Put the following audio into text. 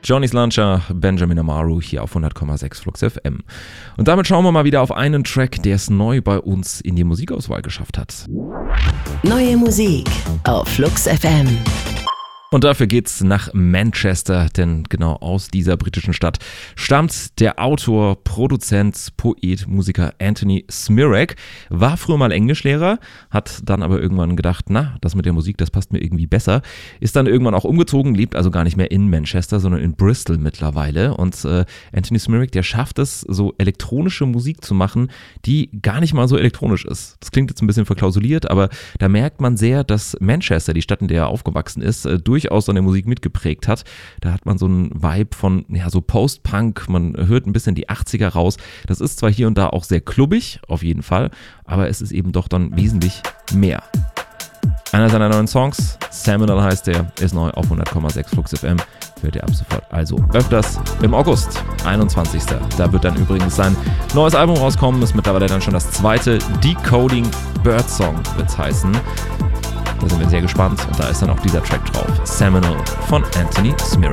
Johnny's Launcher, Benjamin Amaru hier auf 100,6 Flux FM. Und damit schauen wir mal wieder auf einen Track, der es neu bei uns in die Musikauswahl geschafft hat. Neue Musik auf Flux FM. Und dafür geht's nach Manchester, denn genau aus dieser britischen Stadt stammt der Autor, Produzent, Poet, Musiker Anthony Smirak. War früher mal Englischlehrer, hat dann aber irgendwann gedacht, das mit der Musik, das passt mir irgendwie besser. Ist dann irgendwann auch umgezogen, lebt also gar nicht mehr in Manchester, sondern in Bristol mittlerweile. Und Anthony Smirak, der schafft es, so elektronische Musik zu machen, die gar nicht mal so elektronisch ist. Das klingt jetzt ein bisschen verklausuliert, aber da merkt man sehr, dass Manchester, die Stadt, in der er aufgewachsen ist, durchaus seine Musik mitgeprägt hat. Da hat man so einen Vibe von, so Post-Punk, man hört ein bisschen die 80er raus. Das ist zwar hier und da auch sehr klubbig, auf jeden Fall, aber es ist eben doch dann wesentlich mehr. Einer seiner neuen Songs, Seminole heißt der, ist neu auf 100,6 Flux FM. Hört ihr ab sofort also öfters im August, 21. Da wird dann übrigens sein neues Album rauskommen, ist mittlerweile dann schon das zweite, Decoding Birdsong wird es heißen. Da sind wir sehr gespannt und da ist dann auch dieser Track drauf, Seminole von Anthony Smirak.